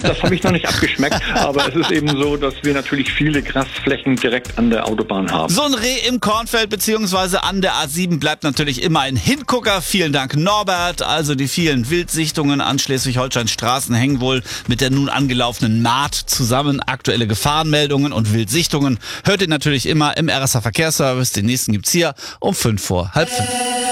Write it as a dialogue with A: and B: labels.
A: Das habe ich noch nicht abgeschmeckt, aber es ist eben so, dass wir natürlich viele Grasflächen direkt an der Autobahn haben.
B: So ein Reh im Kornfeld bzw. an der A7 bleibt natürlich immer ein Hingucker. Vielen Dank, Norbert. Also die vielen Wildsichtungen an Schleswig-Holsteins Straßen hängen wohl mit der nun angelaufenen Maat zusammen. Aktuelle Gefahrenmeldungen und Wildsichtungen hört ihr natürlich immer im RSA Verkehrsservice. Den nächsten gibt's hier um 5 vor halb 5.